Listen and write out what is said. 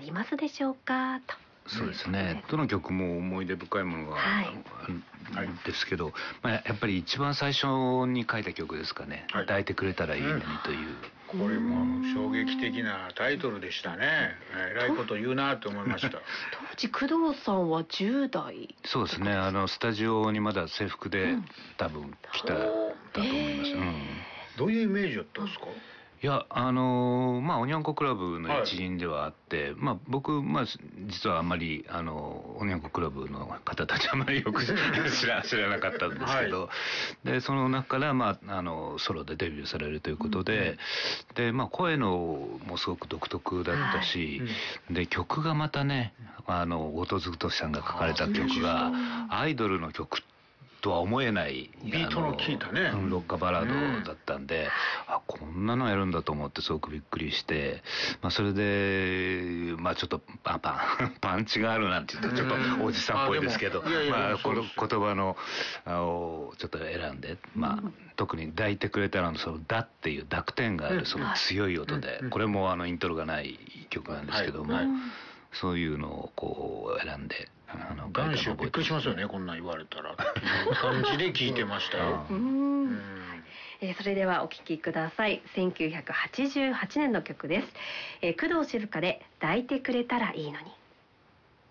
りますでしょうかと。 そうですね、どの曲も思い出深いものがあるんですけど、やっぱり一番最初に書いた曲ですかね、抱いてくれたらいいのにという、 これも衝撃的なタイトルでしたね。えらいこと言うなと思いました。 当時工藤さんは10代。 そうですね、スタジオにまだ制服で多分来ただと思います。 どういうイメージだったんですか？ いや、おにゃんこクラブの一員ではあって、僕、実はあんまり、おにゃんこクラブの方たちあんまりよく知らなかったんですけど、で、その中から、ソロでデビューされるということで、で、声のもすごく独特だったし、で、曲がまたね、音津俊さんが書かれた曲が、アイドルの曲とは思えないビートの効いたねロッカーバラードだったんで、こんなのやるんだと思ってすごくびっくりして、それでちょっとパンチがあるなんて言うとちょっとおじさんっぽいですけど、この言葉のちょっと選んで、特に抱いてくれたらその「だ」っていう濁点があるその強い音で、これもイントロがない曲なんですけども、そういうのをこう選んで男子はびっくりしますよね、こんなん言われたらっていう感じで聞いてましたよ。 それではお聴きください。1988年の曲です。工藤静香で抱いてくれたらいいのに。